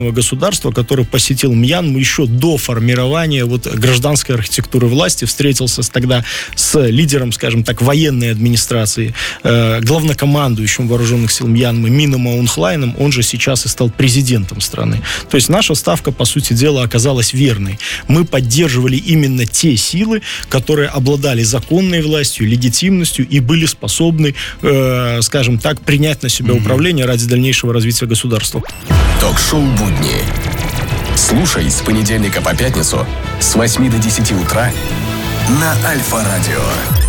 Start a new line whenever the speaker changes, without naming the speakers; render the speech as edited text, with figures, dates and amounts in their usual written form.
государства, который посетил Мьянму еще до формирования гражданской архитектуры власти, встретился тогда с лидером, скажем так, военной администрации, главнокомандующим вооруженных сил Мьянмы Мином Аун Хлайном, он же сейчас и стал президентом страны. То есть наша ставка, по сути дела, оказалась верной. Мы поддерживали именно те силы, которые обладали законной властью, легитимностью и были способны, скажем так, принять на себя управление ради дальнейшего развития государства.
Ток-шоу «Будни». Слушай с понедельника по пятницу с 8 до 10 утра на Альфа-радио.